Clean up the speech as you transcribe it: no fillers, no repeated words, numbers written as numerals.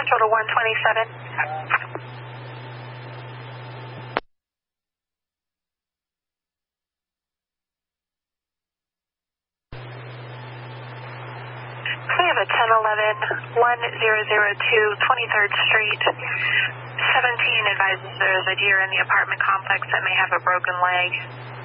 Central to 127. We have a 1011 1002 23rd Street. 17 advises there's a deer in the apartment complex that may have a broken leg.